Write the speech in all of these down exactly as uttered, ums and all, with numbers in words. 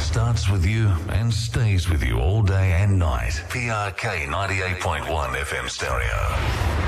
starts with you and stays with you all day and night. P R K ninety-eight point one F M stereo.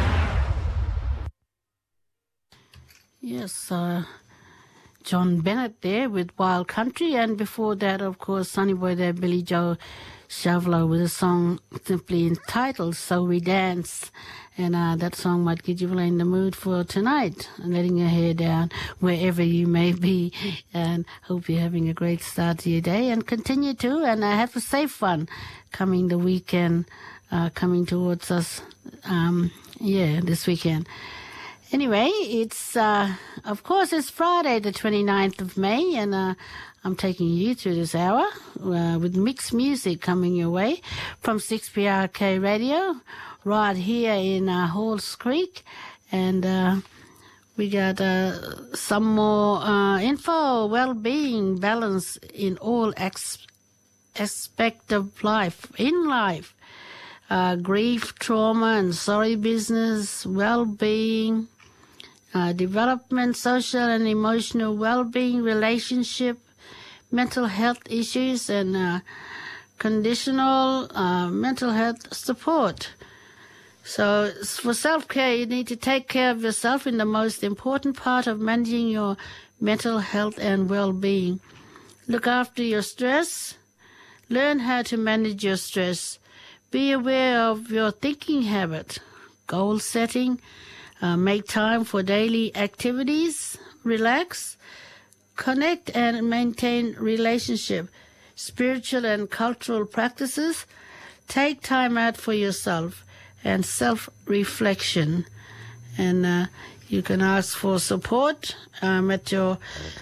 Yes, uh, John Bennett there with Wild Country, and before that, of course, Sonny Boy there, Billy Joe Shavlo with a song simply entitled So We Dance. And uh, that song might get you in the mood for tonight, and letting your hair down wherever you may be. And hope you're having a great start to your day, and continue to, and uh, have a safe one coming the weekend, uh, coming towards us, um, yeah, this weekend. Anyway, it's, uh, of course, it's Friday, the twenty-ninth of May, and uh, I'm taking you through this hour uh, with mixed music coming your way from six P R K Radio, right here in uh, Halls Creek. And uh, we got uh, some more uh, info, well-being, balance in all ex- aspect of life, in life. Uh, grief, trauma, and sorry business, well-being, uh, development, social and emotional well-being, relationship, mental health issues, and uh, conditional uh, mental health support. So for self-care, you need to take care of yourself in the most important part of managing your mental health and well-being. Look after your stress. Learn how to manage your stress. Be aware of your thinking habit, goal setting, uh, make time for daily activities, relax, connect and maintain relationship, spiritual and cultural practices, take time out for yourself, and self-reflection. And uh, you can ask for support um, at your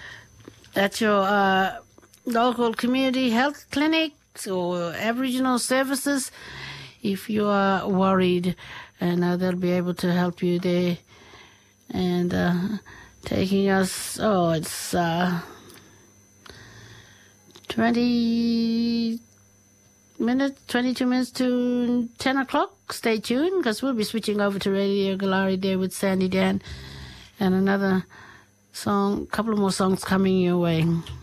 at your uh, local community health clinic or Aboriginal services if you are worried, and uh, they'll be able to help you there. And uh, taking us, oh, it's uh, twenty minutes, twenty-two minutes to ten o'clock. Stay tuned, because we'll be switching over to Radio Galari there with Sandy Dan, and another song, couple of more songs coming your way.